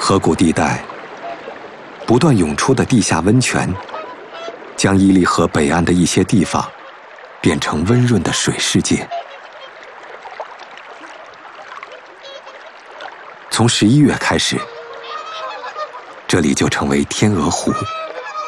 河谷地带不断涌出的地下温泉，将伊犁河北岸的一些地方变成温润的水世界。从11月开始，这里就成为天鹅湖。